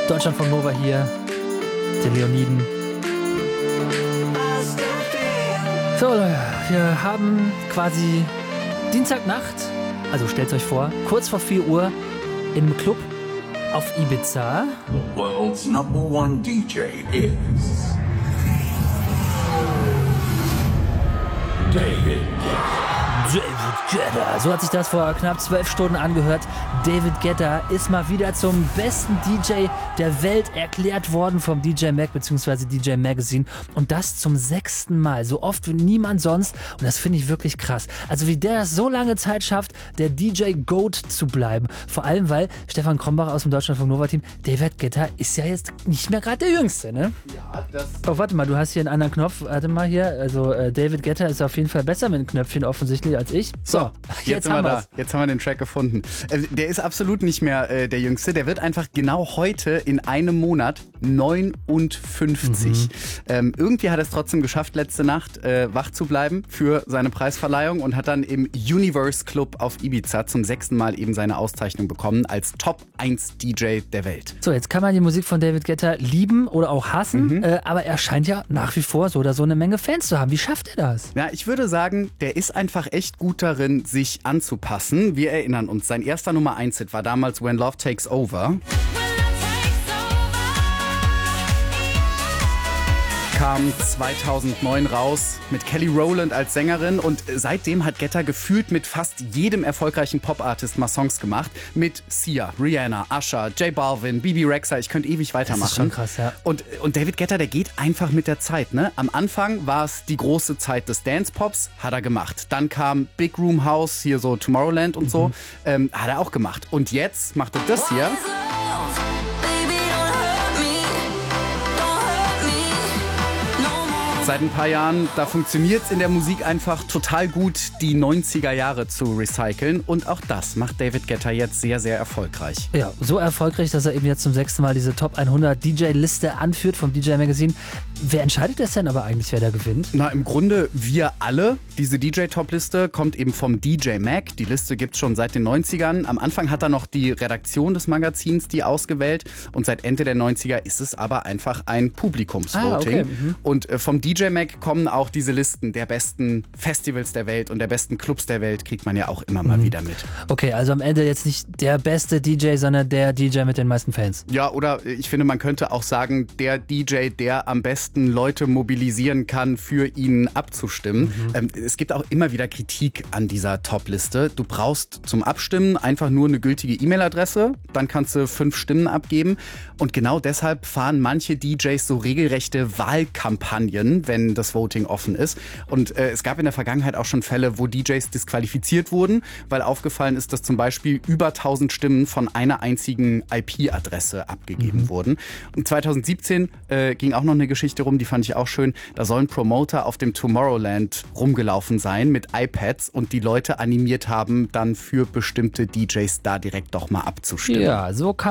Deutschland von Nova hier, der Leoniden. So, wir haben quasi Dienstagnacht, also stellt euch vor, kurz vor 4 Uhr im Club auf Ibiza. The world's #1 DJ is David Guetta. So hat sich das vor knapp 12 Stunden angehört. David Guetta ist mal wieder zum besten DJ der Welt erklärt worden vom DJ Mag bzw. DJ Magazine. Und das zum 6. Mal. So oft wie niemand sonst. Und das finde ich wirklich krass. Also wie der das so lange Zeit schafft, der DJ Goat zu bleiben. Vor allem, weil Stefan Krombach aus dem Deutschlandfunk Nova Team, David Guetta ist ja jetzt nicht mehr gerade der Jüngste, ne? Ja, das... Oh, warte mal, du hast hier einen anderen Knopf. Warte mal hier. Also David Guetta ist auf jeden Fall besser mit den Knöpfchen offensichtlich als ich. So, jetzt haben wir da. Jetzt haben wir den Track gefunden. Der ist absolut nicht mehr der Jüngste. Der wird einfach genau heute in einem Monat 59. Irgendwie hat er es trotzdem geschafft, letzte Nacht wach zu bleiben für seine Preisverleihung und hat dann im Universe Club auf Ibiza zum 6. Mal eben seine Auszeichnung bekommen als Top 1 DJ der Welt. So, jetzt kann man die Musik von David Guetta lieben oder auch hassen, aber er scheint ja nach wie vor so oder so eine Menge Fans zu haben. Wie schafft er das? Ja, ich würde sagen, der ist einfach echt gut darin, sich anzupassen. Wir erinnern uns, sein erster Nummer 1-Hit war damals When Love Takes Over. Kam 2009 raus mit Kelly Rowland als Sängerin und seitdem hat Guetta gefühlt mit fast jedem erfolgreichen Pop-Artist mal Songs gemacht. Mit Sia, Rihanna, Usher, J Balvin, Bebe Rexha, ich könnte ewig weitermachen. Das ist schon krass, ja. Und David Guetta, der geht einfach mit der Zeit, ne? Am Anfang war es die große Zeit des Dance-Pops, hat er gemacht. Dann kam Big Room House, hier so Tomorrowland und so, hat er auch gemacht. Und jetzt macht er das hier. Seit ein paar Jahren, da funktioniert es in der Musik einfach total gut, die 90er Jahre zu recyceln. Und auch das macht David Guetta jetzt sehr, sehr erfolgreich. Ja, so erfolgreich, dass er eben jetzt zum 6. Mal diese Top 100 DJ-Liste anführt vom DJ Magazine. Wer entscheidet das denn aber eigentlich, wer da gewinnt? Na, im Grunde wir alle. Diese DJ-Top-Liste kommt eben vom DJ Mag. Die Liste gibt es schon seit den 90ern. Am Anfang hat er noch die Redaktion des Magazins die ausgewählt. Und seit Ende der 90er ist es aber einfach ein Publikumsvoting. Und vom DJ Mag kommen auch diese Listen der besten Festivals der Welt und der besten Clubs der Welt, kriegt man ja auch immer mal wieder mit. Okay, also am Ende jetzt nicht der beste DJ, sondern der DJ mit den meisten Fans. Ja, oder ich finde, man könnte auch sagen, der DJ, der am besten Leute mobilisieren kann, für ihn abzustimmen. Es gibt auch immer wieder Kritik an dieser Top-Liste. Du brauchst zum Abstimmen einfach nur eine gültige E-Mail-Adresse, dann kannst du 5 Stimmen abgeben. Und genau deshalb fahren manche DJs so regelrechte Wahlkampagnen, wenn das Voting offen ist. Und es gab in der Vergangenheit auch schon Fälle, wo DJs disqualifiziert wurden, weil aufgefallen ist, dass zum Beispiel über 1000 Stimmen von einer einzigen IP-Adresse abgegeben wurden. Und 2017 ging auch noch eine Geschichte rum, die fand ich auch schön. Da sollen Promoter auf dem Tomorrowland rumgelaufen sein mit iPads und die Leute animiert haben, dann für bestimmte DJs da direkt doch mal abzustimmen. Ja, so kann